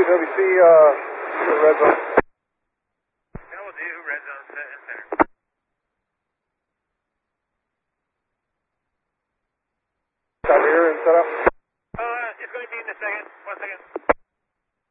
WC, red zone. That will do, red zone center. Stop here and set up.